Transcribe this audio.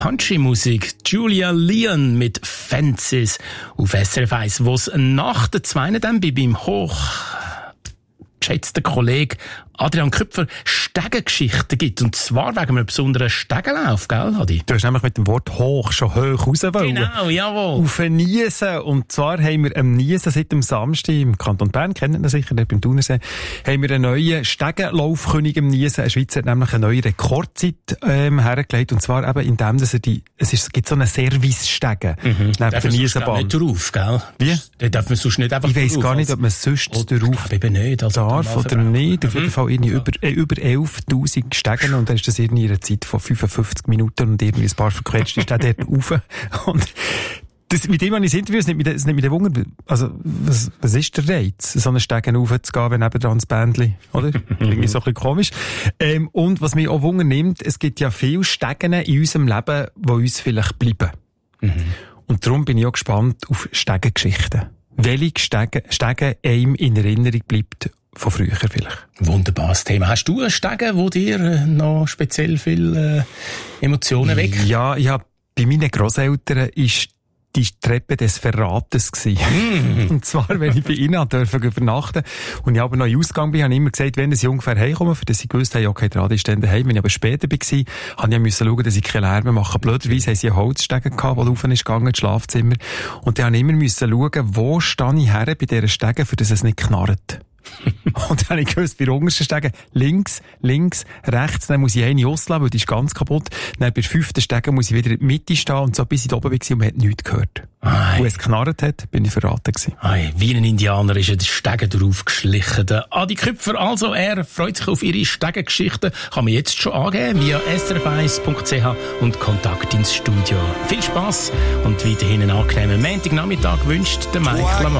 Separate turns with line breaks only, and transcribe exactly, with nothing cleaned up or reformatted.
Country-Musik, Julia Leon mit Fences auf S R F eins, wo es nach der zweiten dann bei meinem hoch geschätzten Kollegen Adrian Küpfer Stegengeschichten gibt. Und zwar wegen einem besonderen Stegenlauf, gell, Adi?
Du hast nämlich mit dem Wort hoch schon hoch raus wollen.
Genau, jawohl.
Auf ein Niesen. Und zwar haben wir am Niesen seit dem Samstag im Kanton Bern, kennen wir sicher, dort beim Thunersee, haben wir einen neuen Stegenlaufkönig im Niesen. Ein Schweizer hat nämlich eine neue Rekordzeit ähm, hergelegt. Und zwar eben indem, dass er die, es ist, gibt so einen Service-Stegen
mhm.
neben
darf
der Niesenbahn.
Nicht drauf, gell?
Wie?
Da darf man sonst nicht einfach
Ich weiss
drauf,
gar nicht,
also.
ob man sonst
oh,
drauf
eben nicht, also
darf oder nicht. Auf jeden
mhm.
Fall irgendwie über, äh, über elftausend Stegen und dann ist das irgendwie in einer Zeit von fünfundfünfzig Minuten und irgendwie ein paar verquetschte Stege dort rauf. Und das, mit dem habe ich das Interview, es nimmt mich, es nimmt mich der Wunder, also, was, was ist der Reiz, so einen Stegen raufzugehen, wenn nebendran das Bändchen, oder? Irgendwie so ein bisschen komisch. Ähm, und was mich auch Wunder nimmt, es gibt ja viele Stegen in unserem Leben, die uns vielleicht bleiben. Mhm. Und darum bin ich auch gespannt auf Stegengeschichten. Welche Stege, Stege einem in Erinnerung bleibt von früher vielleicht.
Wunderbares Thema. Hast du einen Stegen, wo dir noch speziell viele äh, Emotionen weckt?
Ja, ich hab, bei meinen Grosseltern ist die Treppe des Verrates gewesen. Mm. Und zwar, wenn ich bei ihnen durfte übernachten und ich aber noch in Ausgang bin, habe ich immer gesagt, wenn sie ungefähr heimkommen, für das ich gewusst habe, okay, der Adi ist dann daheim. Wenn ich aber später war, habe ich müssen schauen, dass ich keine Lärme mache. Blöderweise haben sie einen Holzstegen gehabt, der rauf ist gegangen, ins Schlafzimmer. Und dann habe ich immer müssen schauen, wo stehe ich her bei dieser Stege, für das es nicht knarrt. Und dann habe ich gewusst, bei der untersten Stege links, links, rechts, dann muss ich eine auslassen, weil die ist ganz kaputt. Dann bei der fünften Stege muss ich wieder in der Mitte stehen und so bis ich da oben war und man hat nichts gehört. Ei. Und es geknarrt hat, bin ich verraten gewesen.
Ei, wie ein Indianer ist er den Stegen drauf geschlichen. Der Adi Küpfer, also er freut sich auf ihre Stegengeschichten, kann man jetzt schon angeben, via s r f eins punkt c h und Kontakt ins Studio. Viel Spass und weiterhin einen angenehmen Montagnachmittag wünscht der Mike Lamont.